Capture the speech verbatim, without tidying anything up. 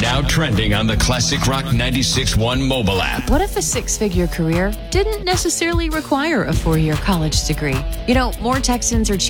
now trending on the Classic Rock ninety-six point one mobile app. What if a six-figure career didn't necessarily require a four-year college degree? You know, more Texans are choosing